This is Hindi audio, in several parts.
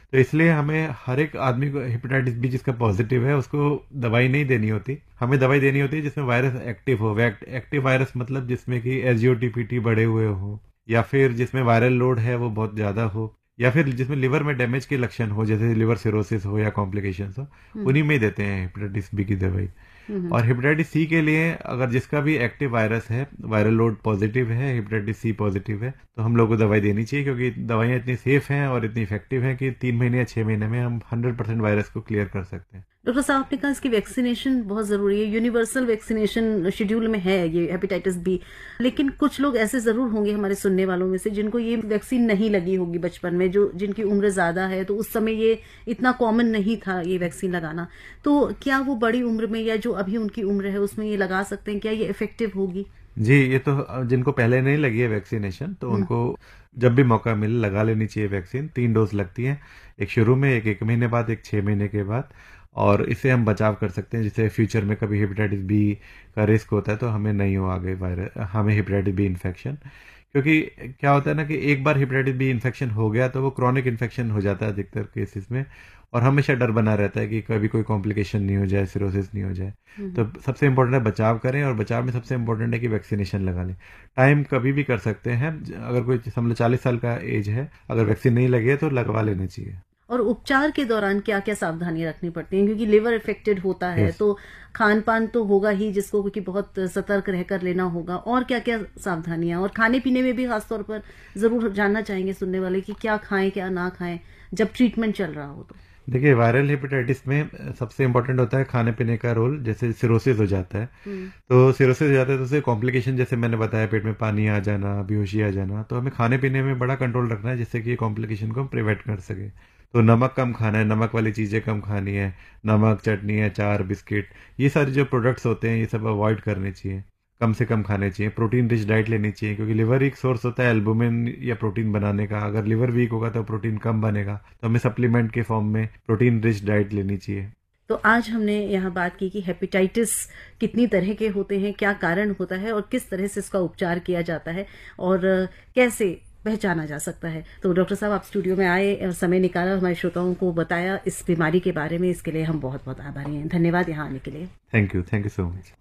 तो इसलिए हमें हर एक आदमी को हेपेटाइटिस बी जिसका पॉजिटिव है उसको दवाई नहीं देनी होती। हमें दवाई देनी होती है जिसमें वायरस एक्टिव हो। एक्टिव वायरस मतलब जिसमें कि एसजीओटीपीटी बढ़े हुए हो, या फिर जिसमें वायरल लोड है वो बहुत ज्यादा हो, या फिर जिसमें लिवर में डैमेज के लक्षण हो, जैसे लिवर सिरोसिस हो या कॉम्प्लिकेशंस हो, उन्हीं में ही देते हैं हेपेटाइटिस बी की दवाई। और हेपेटाइटिस सी के लिए अगर जिसका भी एक्टिव वायरस है, वायरल लोड पॉजिटिव है, हेपेटाइटिस सी पॉजिटिव है, तो हम लोग को दवाई देनी चाहिए, क्योंकि दवाइयाँ इतनी सेफ हैं और इतनी इफेक्टिव हैं कि 3 महीने या 6 महीने में हम 100% वायरस को क्लियर कर सकते हैं। डॉक्टर साहब, आपने कहा इसकी वैक्सीनेशन बहुत जरूरी है, यूनिवर्सल वैक्सीनेशन शेड्यूल में है ये हेपेटाइटिस बी, लेकिन कुछ लोग ऐसे जरूर होंगे हमारे सुनने वालों में से जिनको ये वैक्सीन नहीं लगी होगी बचपन में, जो जिनकी उम्र ज्यादा है, तो उस समय ये इतना कॉमन नहीं था ये वैक्सीन लगाना। तो क्या वो बड़ी उम्र में या जो अभी उनकी उम्र है उसमें ये लगा सकते हैं? क्या ये इफेक्टिव होगी? जी, ये तो जिनको पहले नहीं लगी है वैक्सीनेशन, तो उनको जब भी मौका मिले लगा लेनी चाहिए वैक्सीन। 3 डोज लगती हैं, एक शुरू में, एक महीने बाद, एक 6 महीने के बाद। और इससे हम बचाव कर सकते हैं, जिससे फ्यूचर में कभी हेपेटाइटिस बी का रिस्क होता है तो हमें नहीं हो आगे हमें हेपेटाइटिस बी इन्फेक्शन। क्योंकि क्या होता है ना कि एक बार हेपेटाइटिस बी इन्फेक्शन हो गया तो वो क्रॉनिक इन्फेक्शन हो जाता है अधिकतर केसेस में, और हमेशा डर बना रहता है कि कभी कोई कॉम्प्लिकेशन नहीं हो जाए, सिरोसिस नहीं हो जाए। तो सबसे इम्पोर्टेंट है बचाव करें, और बचाव में सबसे इम्पोर्टेंट है कि वैक्सीनेशन लगा लें। टाइम कभी भी कर सकते हैं, अगर कोई समझ लो 40 साल का एज है, अगर वैक्सीन नहीं लगी है तो लगवा लेनी चाहिए। और उपचार के दौरान क्या क्या सावधानियां रखनी पड़ती हैं? क्योंकि लिवर इफेक्टेड होता है तो खान पान तो होगा ही, जिसको क्योंकि बहुत सतर्क रहकर लेना होगा। और क्या क्या सावधानियां, और खाने पीने में भी खासतौर पर जरूर जानना चाहेंगे सुनने वाले कि क्या खाएं क्या ना खाएं जब ट्रीटमेंट चल रहा हो। तो देखिए, वायरल हेपेटाइटिस में सबसे इम्पोर्टेंट होता है खाने पीने का रोल। जैसे सिरोसिस हो जाता है, तो सिरोसिस हो जाता है तो उससे कॉम्प्लिकेशन, जैसे मैंने बताया, पेट में पानी आ जाना, बेहोशी आ जाना, तो हमें खाने पीने में बड़ा कंट्रोल रखना है जिससे कि कॉम्प्लिकेशन को हम प्रिवेंट कर सके। तो नमक कम खाना है, नमक वाली चीज़ें कम खानी है, नमक, चटनी, अचार, बिस्किट, ये सारे जो प्रोडक्ट्स होते हैं ये सब अवॉइड करने चाहिए, कम से कम खाने चाहिए। प्रोटीन रिच डाइट लेनी चाहिए, क्योंकि लिवर एक सोर्स होता है एल्बुमिन या प्रोटीन बनाने का। अगर लिवर वीक होगा तो प्रोटीन कम बनेगा, तो हमें सप्लीमेंट के फॉर्म में प्रोटीन रिच डाइट लेनी चाहिए। तो आज हमने यहाँ बात की कि हेपेटाइटिस कितनी तरह के होते हैं, क्या कारण होता है और किस तरह से इसका उपचार किया जाता है और कैसे पहचाना जा सकता है। तो डॉक्टर साहब, आप स्टूडियो में आए और समय निकाला, हमारे श्रोताओं को बताया इस बीमारी के बारे में, इसके लिए हम बहुत बहुत आभारी हैं। धन्यवाद यहाँ आने के लिए। Thank you so much.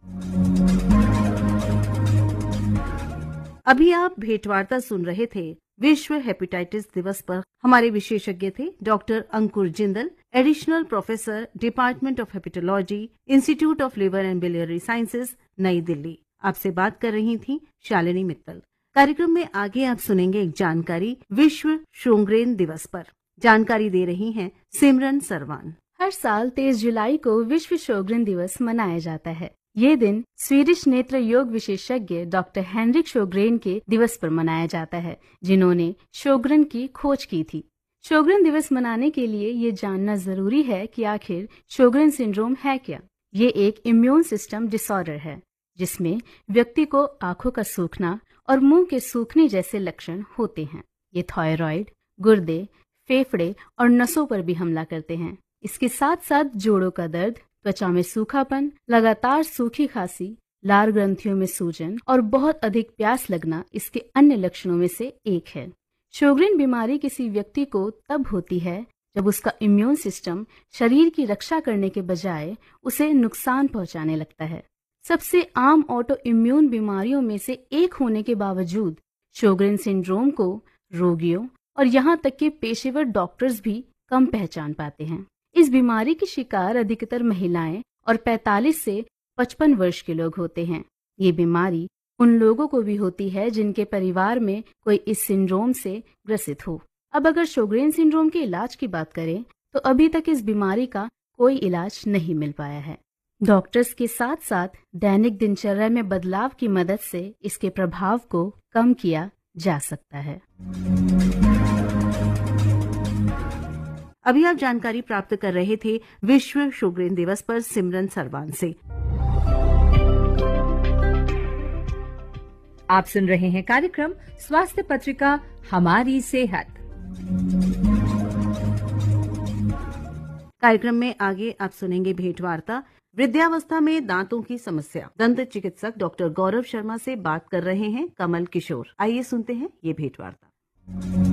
अभी आप भेंटवार्ता सुन रहे थे। विश्व हेपेटाइटिस दिवस पर हमारे विशेषज्ञ थे doctor Ankur Jindal, additional professor, department of hepatology, institute of liver and biliary sciences, नई दिल्ली। आपसे बात कर रही थी शालिनी मित्तल। कार्यक्रम में आगे आप सुनेंगे एक जानकारी विश्व शोंग्रेन दिवस पर। जानकारी दे रही हैं सिमरन सरवान। हर साल 23 जुलाई को विश्व शोग्रेन दिवस मनाया जाता है। ये दिन स्वीडिश नेत्र योग विशेषज्ञ डॉक्टर हेनरिक शोग्रेन के दिवस पर मनाया जाता है, जिन्होंने शोग्रेन की खोज की थी। शोग्रेन दिवस मनाने के लिए ये जानना जरूरी है कि आखिर शोग्रेन सिंड्रोम है क्या। ये एक इम्यून सिस्टम डिसऑर्डर है जिसमें व्यक्ति को आंखों का सूखना और मुंह के सूखने जैसे लक्षण होते हैं। ये थायराइड, गुर्दे, फेफड़े और नसों पर भी हमला करते हैं। इसके साथ साथ जोड़ों का दर्द, त्वचा में सूखापन, लगातार सूखी खांसी, लार ग्रंथियों में सूजन और बहुत अधिक प्यास लगना इसके अन्य लक्षणों में से एक है। शोग्रेन बीमारी किसी व्यक्ति को तब होती है जब उसका इम्यून सिस्टम शरीर की रक्षा करने के बजाय उसे नुकसान पहुंचाने लगता है। सबसे आम ऑटो इम्यून बीमारियों में से एक होने के बावजूद शोग्रेन सिंड्रोम को रोगियों और यहाँ तक कि पेशेवर डॉक्टर्स भी कम पहचान पाते हैं। इस बीमारी की शिकार अधिकतर महिलाएं और 45 से 55 वर्ष के लोग होते हैं। ये बीमारी उन लोगों को भी होती है जिनके परिवार में कोई इस सिंड्रोम से ग्रसित हो। अब अगर शोग्रेन सिंड्रोम के इलाज की बात करें तो अभी तक इस बीमारी का कोई इलाज नहीं मिल पाया है। डॉक्टर्स के साथ साथ दैनिक दिनचर्या में बदलाव की मदद से इसके प्रभाव को कम किया जा सकता है। अभी आप जानकारी प्राप्त कर रहे थे विश्व शोग्रेन दिवस पर सिमरन सरवान से। आप सुन रहे हैं कार्यक्रम स्वास्थ्य पत्रिका हमारी सेहत। कार्यक्रम में आगे आप सुनेंगे भेंटवार्ता वृद्धावस्था में दांतों की समस्या। दंत चिकित्सक डॉक्टर गौरव शर्मा से बात कर रहे हैं कमल किशोर। आइए सुनते हैं ये भेंटवार्ता।